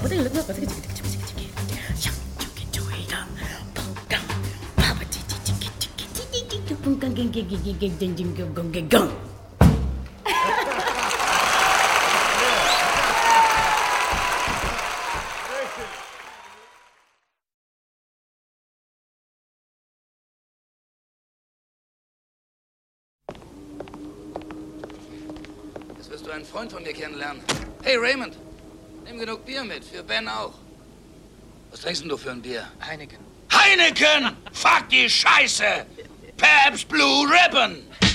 Jetzt wirst du einen Freund von mir kennenlernen. Hey, Raymond, nimm genug Bier mit, für Ben auch. Was trinkst denn du für ein Bier? Heineken. Heineken! Fuck die Scheiße! Pabst Blue Ribbon!